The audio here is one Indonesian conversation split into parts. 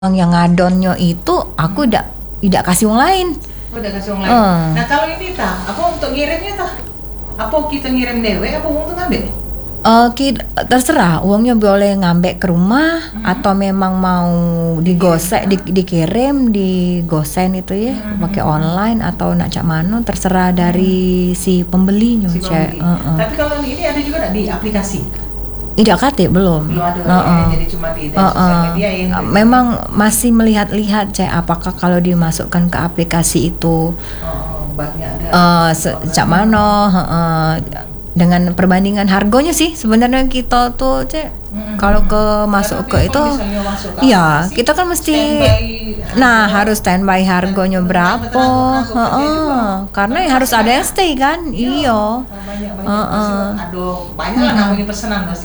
yang ngadonnya itu aku tidak kasih uang lain. Oh, udah kasih uang lain. Nah kalau ini apa untuk ngirimnya apa kita ngirim dewe apa uang tuh ngambil? Terserah uangnya boleh ngambek ke rumah atau memang mau digosek dikirim di gosen itu ya pakai online atau nak cak mano terserah dari si pembelinya. Tapi kalau ini ada juga di aplikasi. Tidak kate belum ada jadi cuma di sosial media yang memang masih melihat-lihat apakah kalau dimasukkan ke aplikasi itu banyak ada cak mano dengan perbandingan harganya sih sebenarnya kita tuh kalau masuk ke itu iya kita kan mesti harus standby harganya berapa karena harus ada yang stay kan banyak lah namanya pesanan pasti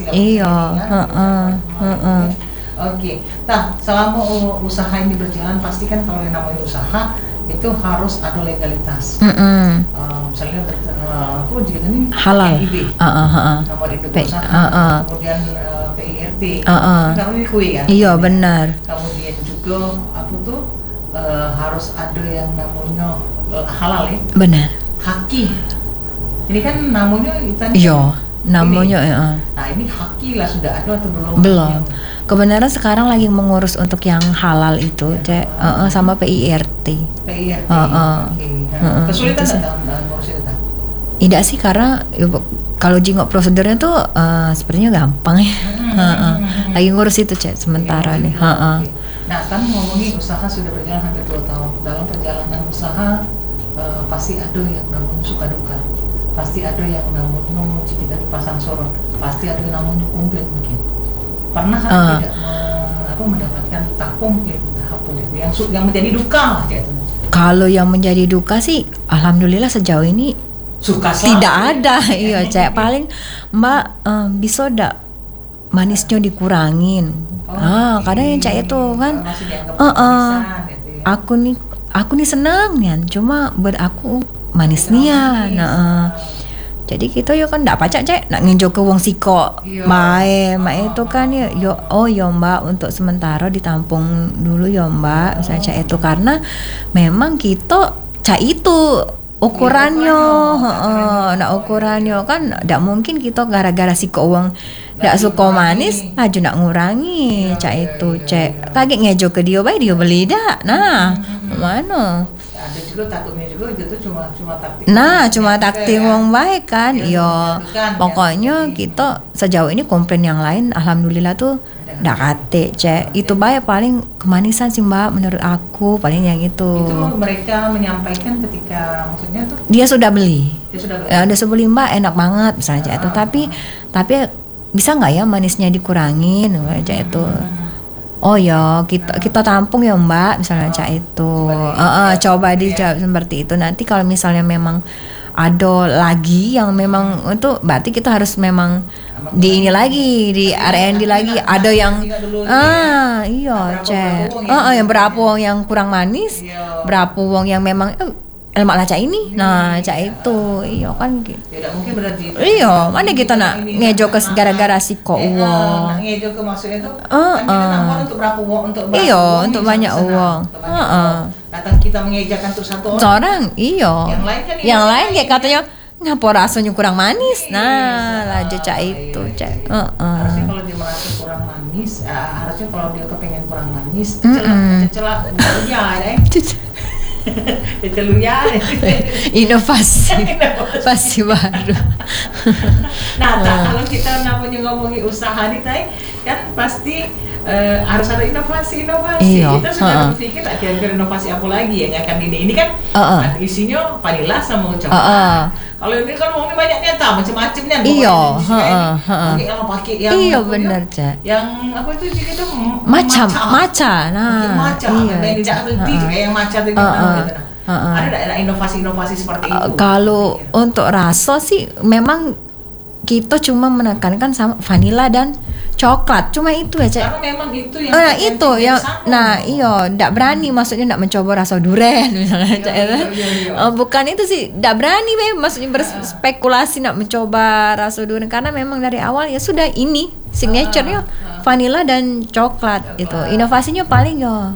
Oke. Nah selama usaha ini berjalan pasti kan kalau yang namanya usaha itu harus ada legalitas. Misalnya jika ini halal, NIB, nomor induk usaha, kemudian PIRT, karena ini kui kan. Iya benar. Kemudian juga harus ada yang namanya halal ya. Benar. Haki. Ini kan namanya iya, namanya Nah ini haki lah sudah ada atau belum? Belum. Kebenaran sekarang lagi mengurus untuk yang halal itu, sama PIRT. PIRT. Kesulitan nggak ngurus itu? Tidak sih karena kalau jingok prosedurnya tuh sepertinya gampang ya. Lagi ngurus itu sementara nih. Nah kan ngomongin usaha sudah berjalan hampir 2 tahun. Dalam perjalanan usaha pasti ada yang namanya suka duka. Pasti ada yang namanya kita dipasang sorot. Pasti ada yang namanya komplain mungkin. Pernah tidak mendapatkan tak komplit tahap itu yang menjadi duka kayak itu? Kalau yang menjadi duka sih alhamdulillah sejauh ini suka tidak ada. Iya paling Mbak bisa ndak manisnya dikurangin. Kadang yang itu kan aku nih senang nih cuma aku manis nian. Jadi kita kan ndak pacak nak nginjau ke wong siko bae mak itu kan ya Mbak untuk sementara ditampung dulu ya Mbak misalnya itu karena memang kita itu ukurannya ukurannya kan ndak mungkin kita gara-gara siko wong ndak suka manis aja nak ngurangi itu kaget ngejo ke dia bae dia beli dak mana ada juga takutnya juga itu cuma taktik. Cuma taktik wong baik kan. Iya. Pokoknya kita sejauh ini komplain yang lain alhamdulillah tuh ndak kate itu baik paling kemanisan sih Mbak menurut aku paling yang itu. Itu mereka menyampaikan ketika maksudnya tuh dia sudah beli. Dia sudah beli Mbak enak banget misalnya itu tapi bisa nggak ya manisnya dikurangin kayak itu. Oh ya kita tampung ya Mbak misalnya itu coba dijawab seperti itu nanti kalau misalnya memang ada lagi yang memang itu berarti kita harus memang di ini lagi di R&D lagi ada yang yang berapa wong yang kurang manis berapa wong yang memang lemak laca ini itu kan tidak mungkin berarti mana kita nak ngejo ke gara-gara siko uang ngejo ke maksudnya itu kan kita nampar untuk berapa uang untuk untuk banyak uang datang kita mengejakan terus satu orang yang lain kayak katanya ngapa rasanya kurang manis itu harusnya kalau dia merasa kurang manis harusnya kalau dia kepengen kurang manis celak inovasi baru. Kalau kita namanya ngomongin usaha nih kan pasti harus ada inovasi. Kita sudah berpikir kira-kira inovasi apa lagi yang akan ini kan isinya vanilla sama coklat. Kalau ini kan ngomongin banyak nyata macam-macamnya. Mungkin kalau pakai yang benar yang apa itu itu maca yang maca itu ada inovasi-inovasi seperti itu. Kalau untuk rasa sih memang kita cuma menekankan sama vanila dan coklat, cuma itu ya Cek. Karena memang itu yang Itu yang ndak berani, maksudnya ndak mencoba rasa durian misalnya Cek. Bukan itu sih, ndak berani maksudnya berspekulasi ndak mencoba rasa durian, karena memang dari awal ya sudah ini signaturenya vanila dan coklat itu. Inovasinya paling